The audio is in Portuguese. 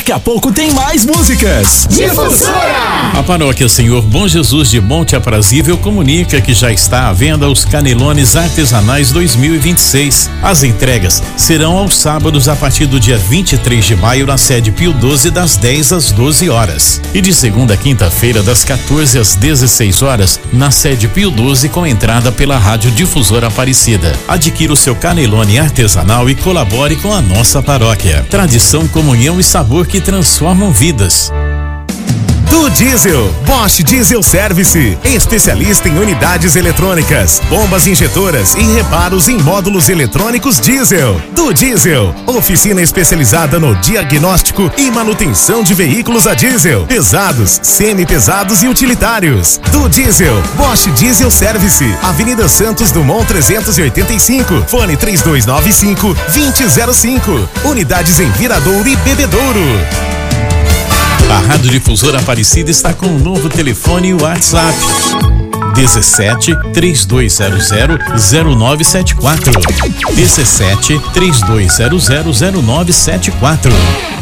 Daqui a pouco tem mais músicas. Difusora! A Paróquia Senhor Bom Jesus de Monte Aprazível comunica que já está à venda os canelones artesanais 2026. As entregas serão aos sábados a partir do dia 23 de maio na sede Pio 12 das 10 às 12 horas e de segunda a quinta-feira das 14 às 16 horas na sede Pio 12 com entrada pela Rádio Difusora Aparecida. Adquira o seu canelone artesanal e colabore com a nossa paróquia. Tradição, comunhão e sabor que transformam vidas. Do Diesel, Bosch Diesel Service, especialista em unidades eletrônicas, bombas injetoras e reparos em módulos eletrônicos diesel. Do Diesel, oficina especializada no diagnóstico e manutenção de veículos a diesel, pesados, semi-pesados e utilitários. Do Diesel, Bosch Diesel Service, Avenida Santos Dumont 385, fone 3295-2005, unidades em Viradouro e Bebedouro. A Rádio Difusora Aparecida está com um novo telefone e WhatsApp. 17 3200 0974. 17 3200 0974.